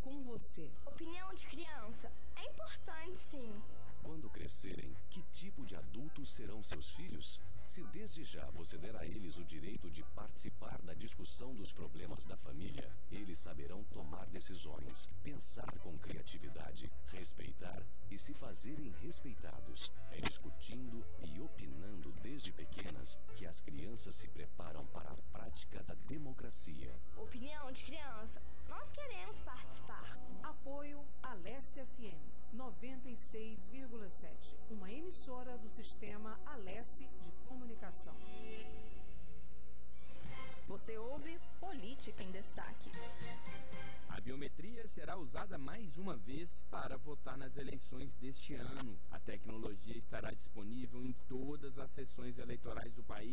com você. Opinião de criança é importante, sim. Quando crescerem, que tipo de adultos serão seus filhos? Se desde já você der a eles o direito de participar da discussão dos problemas da família, eles saberão tomar decisões, pensar com criatividade, respeitar e se fazerem respeitados. É discutindo e opinando desde pequenas que as crianças se preparam para a prática da democracia. Opinião de criança, nós queremos participar. Apoio Alessia FM 96,7, uma emissora do sistema Alessi de Comunicação. Você ouve Política em Destaque. A biometria será usada mais uma vez para votar nas eleições deste ano. A tecnologia estará disponível em todas as sessões eleitorais do país